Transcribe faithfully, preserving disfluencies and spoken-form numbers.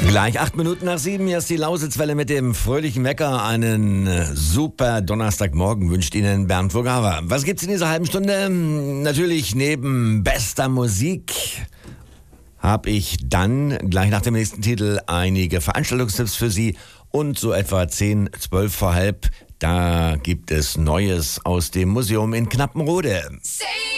Gleich acht Minuten nach sieben, hier ist die Lausitzwelle mit dem fröhlichen Wecker. Einen äh, super Donnerstagmorgen wünscht Ihnen Bernd Vogava. Was gibt's in dieser halben Stunde? Natürlich neben bester Musik habe ich dann gleich nach dem nächsten Titel einige Veranstaltungstipps für Sie und so etwa zehn, zwölf vor halb, da gibt es Neues aus dem Museum in Knappenrode. Say